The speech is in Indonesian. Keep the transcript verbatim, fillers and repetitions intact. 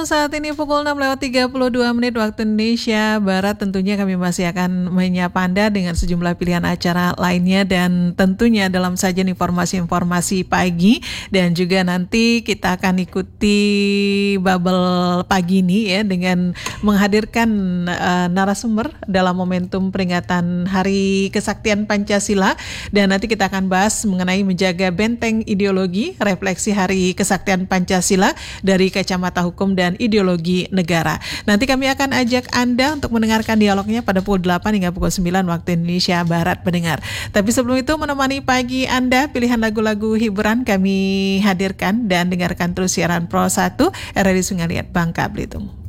saat ini pukul enam lewat tiga puluh dua menit waktu Indonesia Barat. Tentunya kami masih akan menyapa Anda dengan sejumlah pilihan acara lainnya dan tentunya dalam sajian informasi-informasi pagi, dan juga nanti kita akan ikuti bubble pagi ini ya dengan menghadirkan uh, narasumber dalam momentum peringatan Hari Kesaktian Pancasila, dan nanti kita akan bahas mengenai menjaga benteng ideologi, refleksi Hari Kesaktian Pancasila dari kacamata hukum dan ideologi negara. Nanti kami akan ajak Anda untuk mendengarkan dialognya pada pukul delapan hingga pukul sembilan waktu Indonesia Barat pendengar. Tapi sebelum itu, menemani pagi Anda, pilihan lagu-lagu hiburan kami hadirkan dan dengarkan terus siaran Pro satu R R I Sungai Liat Bangka Belitung.